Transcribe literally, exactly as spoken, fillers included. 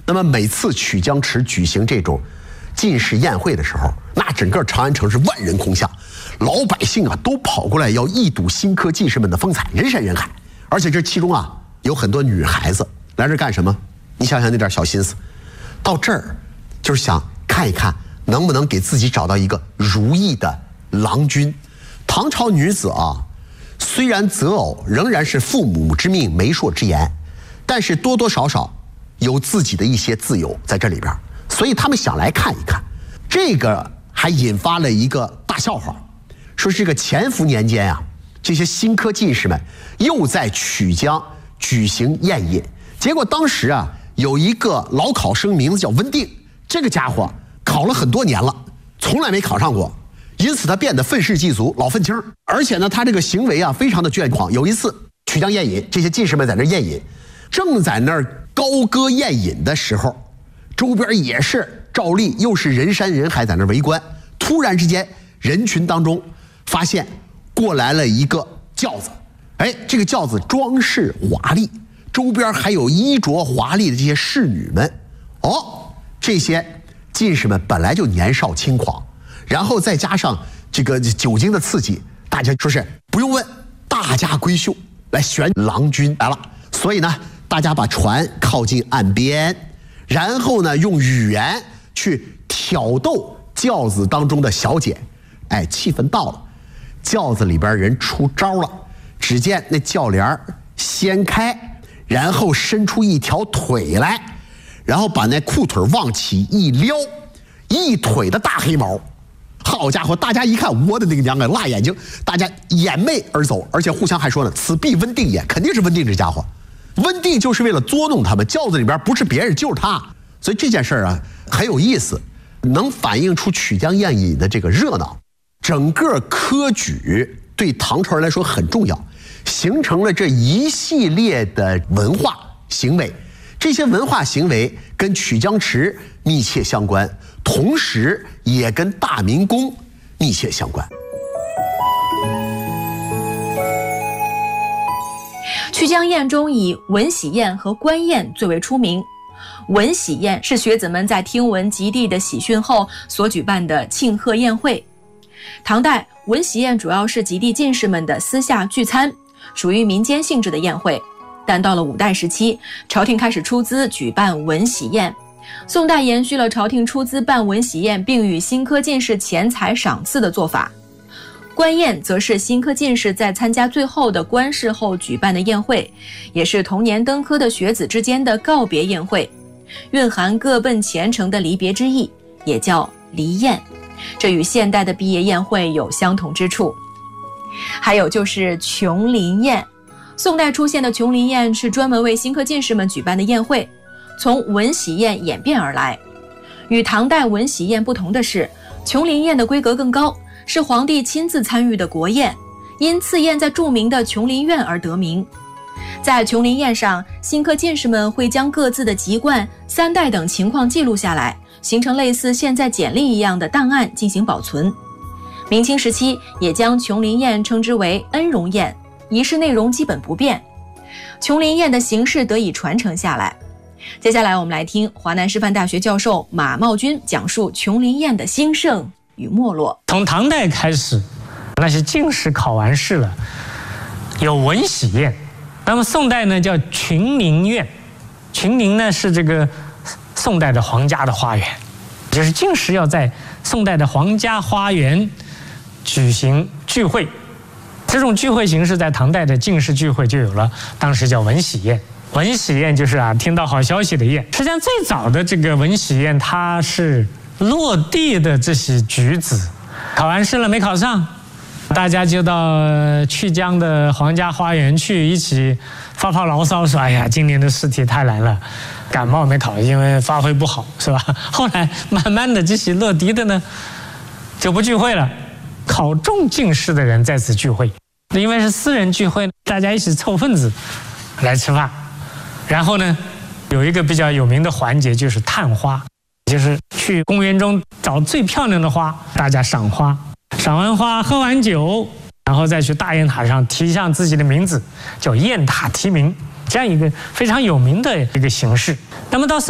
那么每次曲江池举行这种进士宴会的时候，那整个长安城是万人空巷，老百姓啊都跑过来要一睹新科进士们的风采，人山人海。而且这其中啊有很多女孩子来这干什么？你想想那点小心思，到这儿就是想看一看能不能给自己找到一个如意的郎君。唐朝女子啊，虽然择偶仍然是父母之命媒妁之言，但是多多少少有自己的一些自由在这里边，所以他们想来看一看。这个还引发了一个大笑话，说这个乾伏年间啊，这些新科进士们又在曲江举行宴饮，结果当时啊有一个老考生名字叫温定，这个家伙考了很多年了，从来没考上过，因此他变得愤世嫉俗，老愤青，而且呢他这个行为啊非常的倔狂。有一次曲江宴饮，这些进士们在那宴饮，正在那儿高歌宴饮的时候，周边也是照例又是人山人海在那围观。突然之间人群当中发现过来了一个轿子，哎，这个轿子装饰华丽，周边还有衣着华丽的这些侍女们。哦，这些进士们本来就年少轻狂，然后再加上这个酒精的刺激，大家说是不用问，大家闺秀来选郎君来了。所以呢大家把船靠近岸边，然后呢用语言去挑逗轿子当中的小姐。哎，气氛到了，轿子里边人出招了，只见那轿帘掀开，然后伸出一条腿来，然后把那裤腿往起一撩，一腿的大黑毛。好家伙，大家一看，我的那个娘啊，辣眼睛，大家掩媚而走，而且互相还说呢，此必温定也，肯定是温定这家伙。温定就是为了捉弄他们，轿子里边不是别人就是他，所以这件事啊很有意思，能反映出曲江宴饮的这个热闹。整个科举对唐朝人来说很重要，形成了这一系列的文化行为，这些文化行为跟曲江池密切相关，同时也跟大明宫密切相关。 曲江宴中以文喜宴和官宴最为出名。文喜宴是学子们在听闻及第的喜讯后所举办的庆贺宴会。唐代文喜宴主要是及第进士们的私下聚餐，属于民间性质的宴会。但到了五代时期，朝廷开始出资举办文喜宴。宋代延续了朝廷出资办文喜宴并与新科进士钱财赏赐的做法。官宴则是新科进士在参加最后的官试后举办的宴会，也是同年登科的学子之间的告别宴会，蕴含各奔前程的离别之意，也叫离宴。这与现代的毕业宴会有相同之处。还有就是琼林宴。宋代出现的琼林宴是专门为新科进士们举办的宴会，从文喜宴演变而来。与唐代文喜宴不同的是，琼林宴的规格更高，是皇帝亲自参与的国宴，因赐宴在著名的琼林苑而得名。在琼林宴上，新科进士们会将各自的籍贯、三代等情况记录下来，形成类似现在简历一样的档案进行保存。明清时期也将琼林宴称之为恩荣宴，仪式内容基本不变。琼林宴的形式得以传承下来。接下来我们来听华南师范大学教授马茂军讲述琼林宴的兴盛与没落。 从唐代开始，那些进士考完试了，有文喜宴。那么宋代呢叫群林宴，群林呢是这个宋代的皇家的花园，就是进士要在宋代的皇家花园举行聚会。这种聚会形式在唐代的进士聚会就有了，当时叫文喜宴。文喜宴就是啊听到好消息的宴。实际上最早的这个文喜宴，它是落地的这些举子考完试了没考上，大家就到曲江的皇家花园去一起发发牢骚，说哎呀今年的试题太难了，感冒没考，因为发挥不好，是吧？后来慢慢的这些落地的呢就不聚会了，考中进士的人在此聚会，因为是私人聚会，大家一起凑份子来吃饭。然后呢有一个比较有名的环节就是探花，就是去公园中找最漂亮的花，大家赏花，赏完花喝完酒，然后再去大雁塔上题上自己的名字，叫雁塔题名，这样一个非常有名的一个形式。那么到